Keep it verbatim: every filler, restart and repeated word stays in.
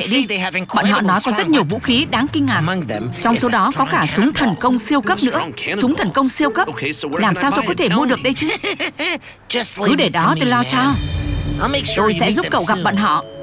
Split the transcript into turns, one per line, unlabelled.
kệ đi. Bọn họ nói có rất nhiều vũ khí đáng kinh ngạc. Trong số đó có cả súng thần công siêu cấp nữa. Súng thần công siêu cấp. Làm sao tôi có thể mua được đây chứ? Cứ để đó tôi lo cho. Tôi sẽ giúp cậu gặp bọn họ.